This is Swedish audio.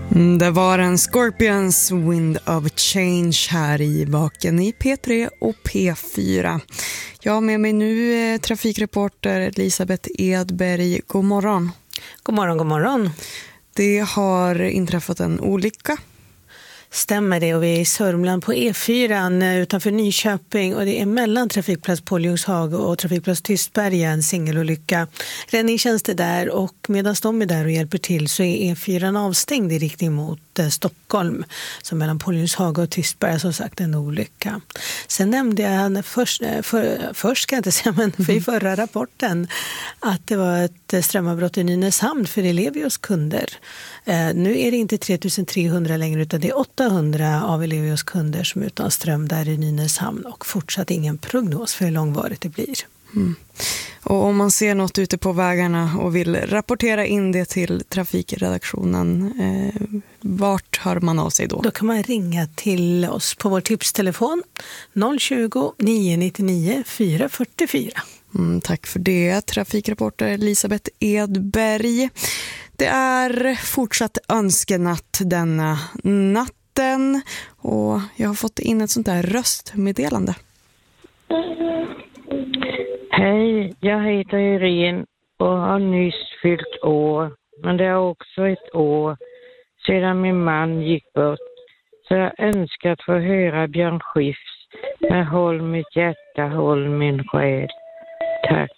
Det var en Scorpions Wind of Change här i baken i P3 och P4. Jag har med mig nu trafikreporter Elisabeth Edberg. God morgon. God morgon, god morgon. Det har inträffat en olycka. Stämmer det, och vi är i Sörmland på E4 utanför Nyköping, och det är mellan trafikplats Påljungshage och trafikplats Tystberga en singelolycka. Räddningstjänst är där, och medan de är där och hjälper till så är E4 avstängd i riktning mot Stockholm. Så mellan Påljungshage och Tystberga som sagt en olycka. Sen nämnde jag först ska jag inte säga, men för i förra rapporten att det var ett strömavbrott i Nynäshamn för Elevios kunder. Nu är det inte 3300 längre, utan det är 800 av Elevios kunder som är utan ström där i Nynäshamn, och fortsatt ingen prognos för hur långvarigt det blir. Mm. Och om man ser något ute på vägarna och vill rapportera in det till trafikredaktionen, vart hör man av sig då? Då kan man ringa till oss på vår tipstelefon 020 999 444. Tack för det, trafikreporter Elisabeth Edberg. Det är fortsatt önskenatt denna natten, och jag har fått in ett sånt där röstmeddelande. Hej, jag heter Irene och har nyss fyllt år. Men det är också ett år sedan min man gick bort. Så jag önskar att få höra Björn Skifs med Håll mitt hjärta, håll min själ. Tack.